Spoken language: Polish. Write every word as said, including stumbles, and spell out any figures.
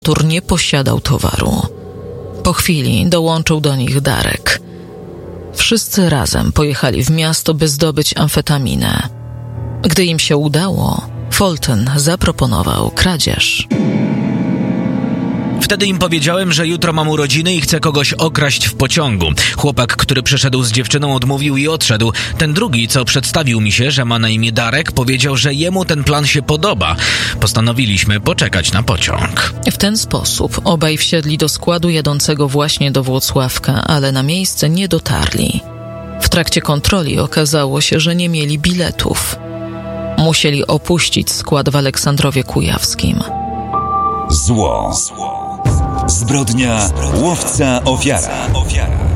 Tur nie posiadał towaru. Po chwili dołączył do nich Darek. Wszyscy razem pojechali w miasto, by zdobyć amfetaminę. Gdy im się udało, Fulton zaproponował kradzież. Wtedy im powiedziałem, że jutro mam urodziny i chcę kogoś okraść w pociągu. Chłopak, który przyszedł z dziewczyną, odmówił i odszedł. Ten drugi, co przedstawił mi się, że ma na imię Darek, powiedział, że jemu ten plan się podoba. Postanowiliśmy poczekać na pociąg. W ten sposób obaj wsiedli do składu jadącego właśnie do Włocławka, ale na miejsce nie dotarli. W trakcie kontroli okazało się, że nie mieli biletów. Musieli opuścić skład w Aleksandrowie Kujawskim. Zło. Zbrodnia, łowca, ofiara.